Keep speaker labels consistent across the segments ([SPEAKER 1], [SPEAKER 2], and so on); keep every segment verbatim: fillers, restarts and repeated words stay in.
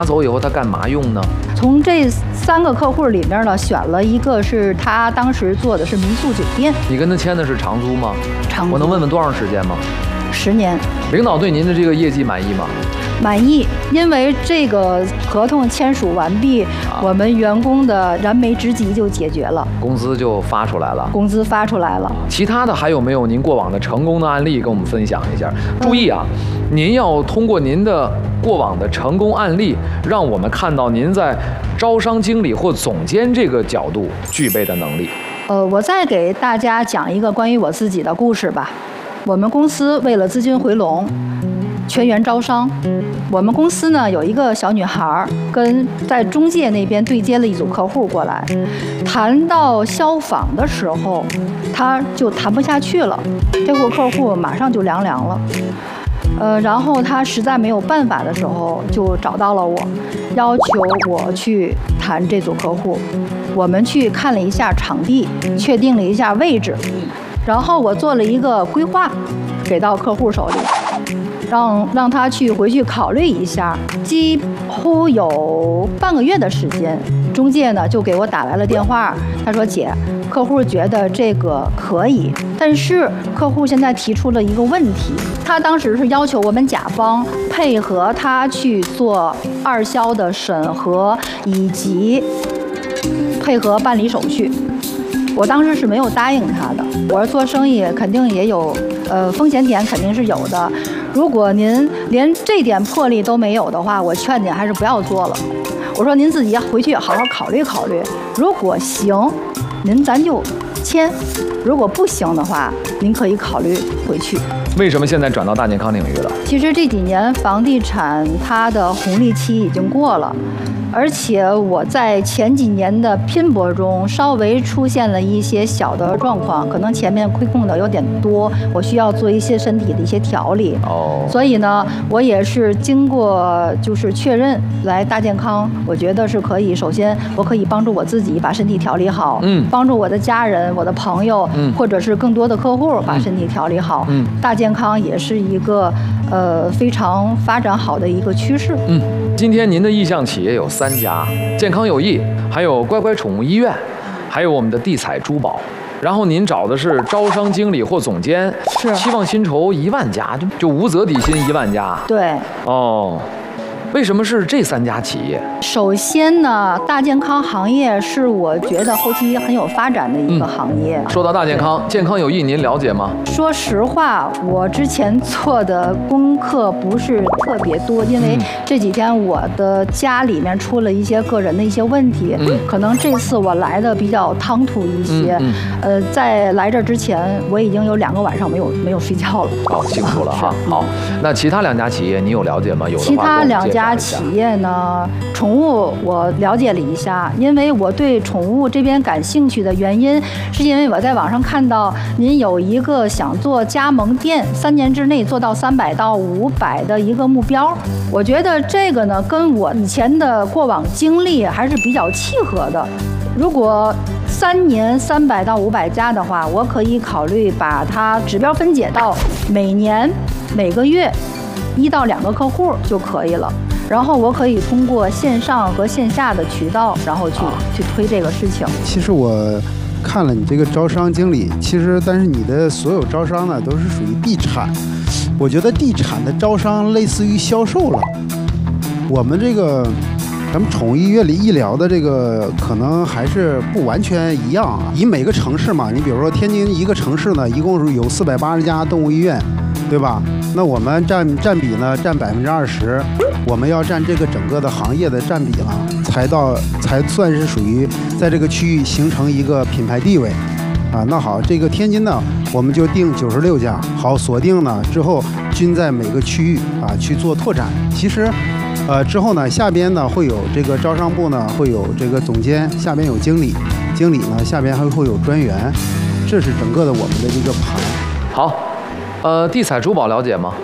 [SPEAKER 1] 走以后他干嘛用呢？
[SPEAKER 2] 从这三个客户里面呢，选了一个是他当时做的是民宿酒店。
[SPEAKER 1] 你跟他签的是长租吗？
[SPEAKER 2] 长租。
[SPEAKER 1] 我能问问多长时间吗？
[SPEAKER 2] 十年。
[SPEAKER 1] 领导对您的这个业绩满意吗？
[SPEAKER 2] 满意，因为这个合同签署完毕，啊、我们员工的燃眉之急就解决了，
[SPEAKER 1] 工资就发出来了。
[SPEAKER 2] 工资发出来了。
[SPEAKER 1] 其他的还有没有您过往的成功的案例跟我们分享一下？嗯、注意啊，您要通过您的过往的成功案例，让我们看到您在招商经理或总监这个角度具备的能力。
[SPEAKER 2] 呃，我再给大家讲一个关于我自己的故事吧。我们公司为了资金回笼，全员招商。我们公司呢有一个小女孩跟在中介那边对接了一组客户过来，谈到消防的时候，她就谈不下去了，这户客户马上就凉凉了。呃，然后她实在没有办法的时候，就找到了我，要求我去谈这组客户。我们去看了一下场地，确定了一下位置，然后我做了一个规划，给到客户手里。让让他去回去考虑一下，几乎有半个月的时间，中介呢就给我打来了电话，他说：“姐，客户觉得这个可以，但是客户现在提出了一个问题，他当时是要求我们甲方配合他去做二销的审核以及配合办理手续。”我当时是没有答应他的。我说做生意肯定也有，呃，风险点肯定是有的。如果您连这点魄力都没有的话，我劝您还是不要做了。我说您自己回去好好考虑考虑，如果行，您咱就签；如果不行的话，您可以考虑回去。
[SPEAKER 1] 为什么现在转到大健康领域了？
[SPEAKER 2] 其实这几年房地产它的红利期已经过了。而且我在前几年的拼搏中，稍微出现了一些小的状况，可能前面亏空的有点多，我需要做一些身体的一些调理。哦，所以呢，我也是经过就是确认来大健康，我觉得是可以。首先，我可以帮助我自己把身体调理好，嗯，帮助我的家人、我的朋友，嗯，或者是更多的客户把身体调理好。嗯，大健康也是一个呃非常发展好的一个趋势。
[SPEAKER 1] 嗯。今天您的意向企业有三家，健康有益，还有乖乖宠物医院，还有我们的地彩珠宝。然后您找的是招商经理或总监，
[SPEAKER 2] 是
[SPEAKER 1] 期望薪酬一万加，就就无责底薪一万加。
[SPEAKER 2] 对，
[SPEAKER 1] 哦。为什么是这三家企业？
[SPEAKER 2] 首先呢，大健康行业是我觉得后期很有发展的一个行业。
[SPEAKER 1] 嗯、说到大健康，健康有益，您了解吗？
[SPEAKER 2] 说实话，我之前做的功课不是特别多，因为这几天我的家里面出了一些个人的一些问题，嗯、可能这次我来的比较唐突一些。嗯嗯、呃，在来这之前，我已经有两个晚上没有没有睡觉了。
[SPEAKER 1] 好，辛苦了哈。好，那其他两家企业你有了解吗？有的话
[SPEAKER 2] 其他两家。企业呢，宠物我了解了一下，因为我对宠物这边感兴趣的原因，是因为我在网上看到您有一个想做加盟店，三年之内做到三百到五百的一个目标。我觉得这个呢，跟我以前的过往经历还是比较契合的。如果三年三百到五百家的话，我可以考虑把它指标分解到每年、每个月一到两个客户就可以了。然后我可以通过线上和线下的渠道，然后去、啊、去推这个事情。
[SPEAKER 3] 其实我看了你这个招商经理，其实但是你的所有招商呢都是属于地产，我觉得地产的招商类似于销售了。我们这个咱们宠物医院里医疗的这个可能还是不完全一样啊。以每个城市嘛，你比如说天津一个城市呢，一共是有四百八十家动物医院，对吧？那我们占占比呢占百分之二十。我们要占这个整个的行业的占比了，才到才算是属于在这个区域形成一个品牌地位，啊，那好，这个天津呢，我们就定九十六家，好锁定呢之后均在每个区域啊去做拓展。其实，呃之后呢，下边呢会有这个招商部呢会有这个总监，下边有经理，经理呢下边还会有专员，这是整个的我们的这个盘。
[SPEAKER 1] 好，呃，地彩珠宝了解吗？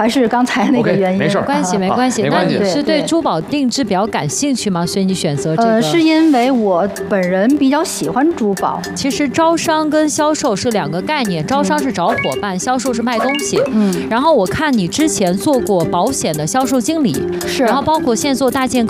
[SPEAKER 2] 还是刚才那个
[SPEAKER 1] OK，
[SPEAKER 2] 原因。
[SPEAKER 1] 没事儿
[SPEAKER 4] 没关系，
[SPEAKER 2] 啊
[SPEAKER 4] 没关系。
[SPEAKER 1] 没关系
[SPEAKER 4] 那你是
[SPEAKER 2] 对
[SPEAKER 4] 对珠宝定制比较感兴趣吗？所以你选择这个？
[SPEAKER 2] 呃，是因为我本人比较喜欢珠宝。
[SPEAKER 4] 其实招商跟销售是两个概念，招商是找伙伴，销售是卖东西。
[SPEAKER 2] 嗯，
[SPEAKER 4] 然后我看你之前做过保险的销售经理，
[SPEAKER 2] 是。
[SPEAKER 4] 然后包括现在做大健康。